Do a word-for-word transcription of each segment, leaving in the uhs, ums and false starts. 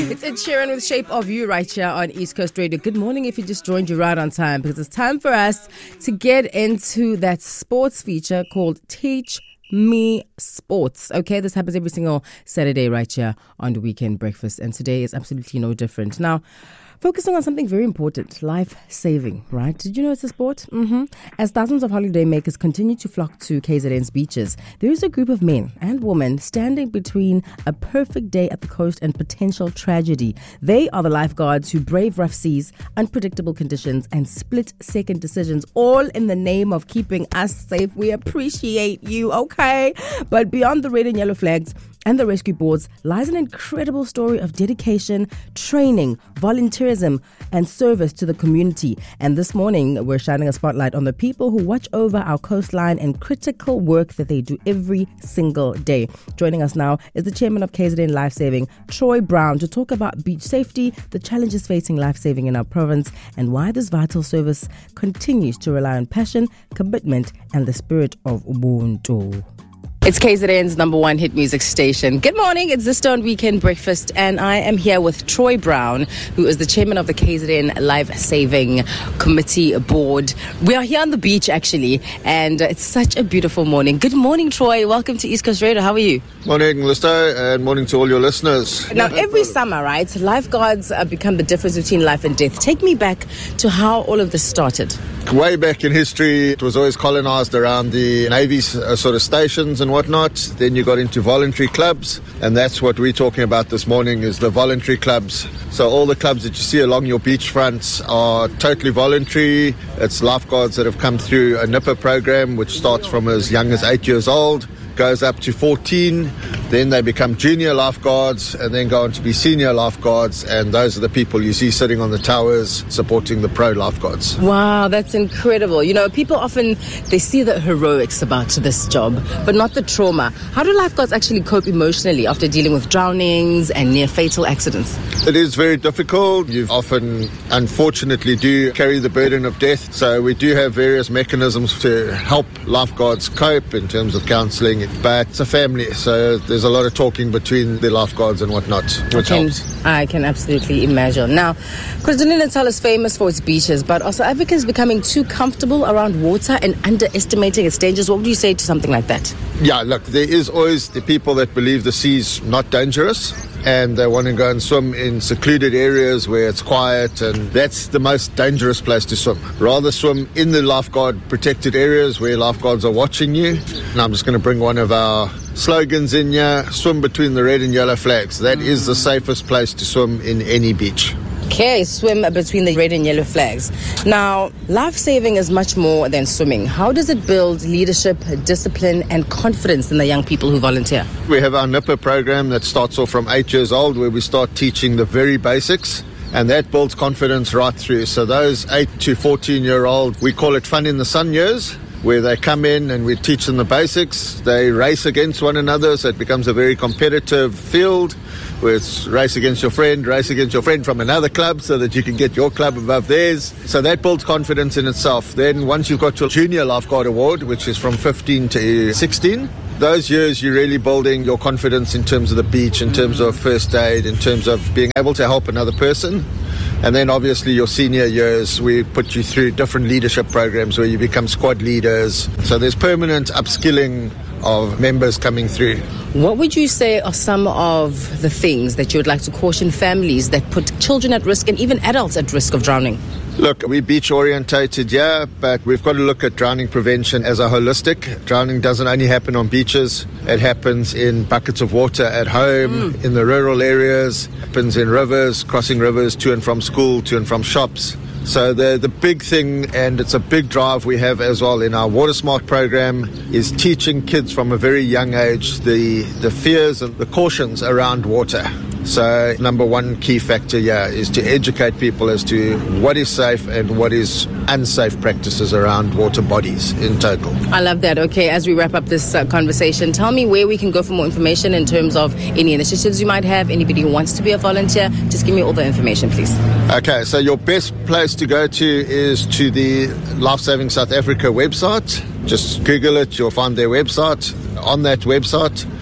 It's Ed Sheeran with Shape of You right here on East Coast Radio. Good morning if you just joined you right on time, because it's time for us to get into that sports feature called Teach Me Sports. Okay, this happens every single Saturday right here on the Weekend Breakfast, and today is absolutely no different. Now, focusing on something very important, life-saving, right? Did you know it's a sport? Mm-hmm. As thousands of holiday makers continue to flock to K Z N's beaches, there is a group of men and women standing between a perfect day at the coast and potential tragedy. They are the lifeguards who brave rough seas, unpredictable conditions, and split-second decisions, all in the name of keeping us safe. We appreciate you, okay? But beyond the red and yellow flags and the rescue boards lies an incredible story of dedication, training, volunteerism, and service to the community. And this morning, we're shining a spotlight on the people who watch over our coastline and critical work that they do every single day. Joining us now is the chairman of K Z N Lifesaving, Troy Brown, to talk about beach safety, the challenges facing lifesaving in our province, and why this vital service continues to rely on passion, commitment, and the spirit of Ubuntu. It's K Z N's number one hit music station. Good morning, it's Zisto on Weekend Breakfast, and I am here with Troy Brown, who is the chairman of the K Z N Life Saving Committee Board. We are here on the beach, actually, and it's such a beautiful morning. Good morning, Troy. Welcome to East Coast Radio. How are you? Morning, Listo, and morning to all your listeners. Now, every summer, right, lifeguards uh, become the difference between life and death. Take me back to how all of this started. Way back in history, it was always colonized around the Navy's uh, sort of stations and whatnot. Then you got into voluntary clubs, and that's what we're talking about this morning, is the voluntary clubs. So all the clubs that you see along your beachfronts are totally voluntary. It's lifeguards that have come through a NIPA program, which starts from as young as eight years old, goes up to fourteen, then they become junior lifeguards, and then go on to be senior lifeguards, and those are the people you see sitting on the towers supporting the pro lifeguards. Wow, that's incredible. You know, people often, they see the heroics about this job, but not the trauma. How do lifeguards actually cope emotionally after dealing with drownings and near fatal accidents? It is very difficult. You often, unfortunately, do carry the burden of death, so we do have various mechanisms to help lifeguards cope in terms of counselling. But it's a family, so there's a lot of talking between the lifeguards and whatnot, which I can, helps. I can absolutely imagine. Now, KwaZulu-Natal is famous for its beaches, but are South Africans becoming too comfortable around water and underestimating its dangers? What would you say to something like that? Yeah, look, there is always the people that believe the sea's not dangerous, and they want to go and swim in secluded areas where it's quiet, and that's the most dangerous place to swim. Rather swim in the lifeguard protected areas where lifeguards are watching you. And I'm just going to bring one of our slogans in here: swim between the red and yellow flags. That mm. is the safest place to swim in any beach. Okay, swim between the red and yellow flags. Now, life-saving is much more than swimming. How does it build leadership, discipline, and confidence in the young people who volunteer? We have our NIPA program that starts off from eight years old, where we start teaching the very basics, and that builds confidence right through. So those eight to fourteen-year-old, we call it fun in the sun years, where they come in and we teach them the basics. They race against one another, so it becomes a very competitive field, where it's race against your friend, race against your friend from another club, so that you can get your club above theirs. So that builds confidence in itself. Then once you've got your junior lifeguard award, which is from fifteen to sixteen, those years you're really building your confidence in terms of the beach, in terms of first aid, in terms of being able to help another person. And then obviously your senior years, we put you through different leadership programs where you become squad leaders. So there's permanent upskilling of members coming through. What would you say are some of the things that you would like to caution families that put children at risk and even adults at risk of drowning? Look, we're beach orientated, yeah, but we've got to look at drowning prevention as a holistic. Drowning doesn't only happen on beaches. It happens in buckets of water at home, mm. in the rural areas, it happens in rivers, crossing rivers to and from school, to and from shops. So the the big thing, and it's a big drive we have as well in our Water Smart program, is teaching kids from a very young age the, the fears and the cautions around water. So number one key factor here is to educate people as to what is safe and what is unsafe practices around water bodies in total. I love that. Okay, as we wrap up this uh, conversation, tell me where we can go for more information in terms of any initiatives you might have, anybody who wants to be a volunteer. Just give me all the information, please. Okay, so your best place to go to is to the Lifesaving South Africa website. Just Google it, you'll find their website. On that website,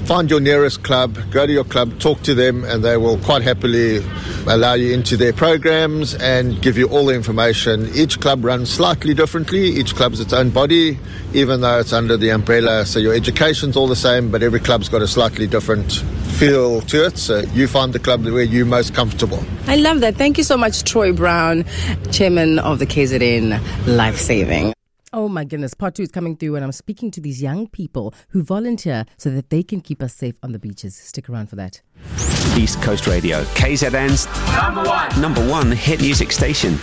find your nearest club, go to your club, talk to them, and they will quite happily allow you into their programs and give you all the information. Each club runs slightly differently. Each club's its own body, even though it's under the umbrella. So your education's all the same, but every club's got a slightly different feel to it. So you find the club where you're most comfortable. I love that. Thank you so much, Troy Brown, Chairman of the K Z N Life Saving. Oh my goodness, part two is coming through, and I'm speaking to these young people who volunteer so that they can keep us safe on the beaches. Stick around for that. East Coast Radio, K Z N's number one, number one hit music station.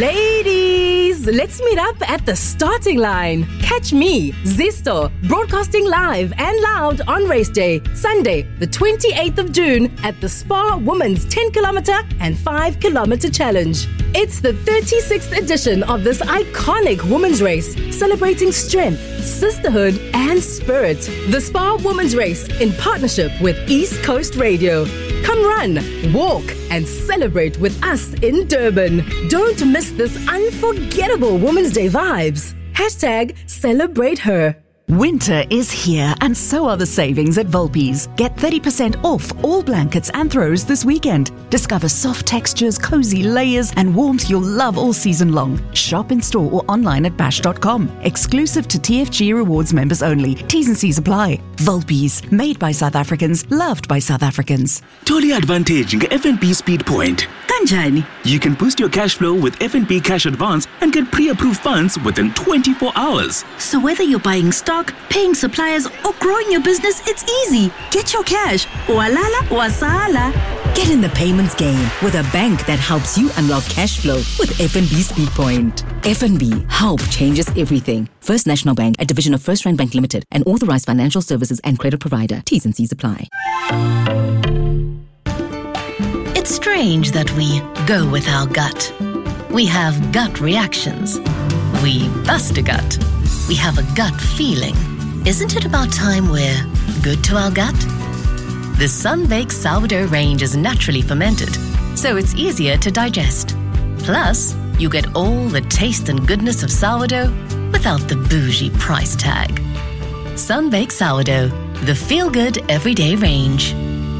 Ladies, let's meet up at the starting line. Catch me, Zisto, broadcasting live and loud on race day, Sunday, the twenty-eighth of June at the Spa Women's ten kilometer and five kilometer challenge. It's the thirty-sixth edition of this iconic women's race, celebrating strength, sisterhood, and spirit. The Spa Women's Race in partnership with East Coast Radio. Come run, walk, and celebrate with us in Durban. Don't miss this unforgettable Women's Day vibes. Hashtag celebrate her. Winter is here, and so are the savings at Volpi's. Get thirty percent off all blankets and throws this weekend. Discover soft textures, cozy layers, and warmth you'll love all season long. Shop in store or online at bash dot com. Exclusive to T F G Rewards members only. T's and C's apply. Volpi's, made by South Africans, loved by South Africans. Totally advantage in F N B Speed Point. Kanjani? You can boost your cash flow with F N B Cash Advance and get pre-approved funds within twenty-four hours. So whether you're buying stock, paying suppliers, or growing your business, it's easy. Get your cash. Walala wasala. Get in the payments game with a bank that helps you unlock cash flow with F N B Speedpoint. F N B, help changes everything. First National Bank, a division of First Rand Bank Limited, an authorized financial services and credit provider. T's and C's apply. It's strange that we go with our gut. We have gut reactions. We bust a gut. We have a gut feeling. Isn't it about time we're good to our gut? The Sun-Baked Sourdough range is naturally fermented, so it's easier to digest. Plus, you get all the taste and goodness of sourdough without the bougie price tag. Sun-Baked Sourdough, the feel-good everyday range.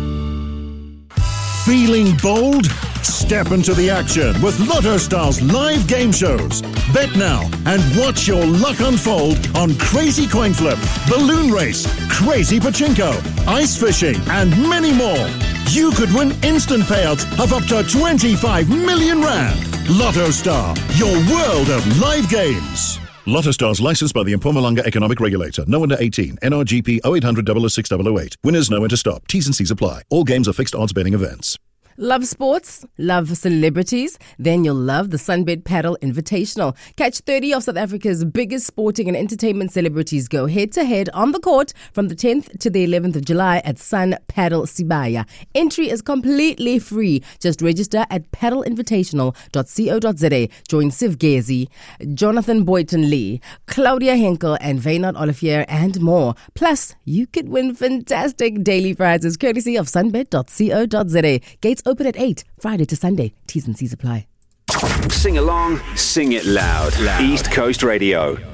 Feeling bold? Step into the action with Lotto Star's live game shows. Bet now and watch your luck unfold on Crazy Coin Flip, Balloon Race, Crazy Pachinko, Ice Fishing, and many more. You could win instant payouts of up to twenty-five million rand. Lotto Star, your world of live games. Lotto Stars licensed by the Mpumalanga Economic Regulator. No under eighteen. N R G P oh eight hundred, double oh six, double oh eight. Winners know when to stop. T's and C's apply. All games are fixed odds betting events. Love sports? Love celebrities? Then you'll love the Sunbed Paddle Invitational. Catch thirty of South Africa's biggest sporting and entertainment celebrities go head-to-head on the court from the tenth to the eleventh of July at Sun Paddle Sibaya. Entry is completely free. Just register at paddle invitational dot co dot za. Join Siv Gezi, Jonathan Boyton Lee, Claudia Henkel, and Vaynard Olivier, and more. Plus, you could win fantastic daily prizes courtesy of sunbed dot co dot za. Gates open at eight, Friday to Sunday. T's and C's apply. Sing along, sing it loud. loud. East Coast Radio.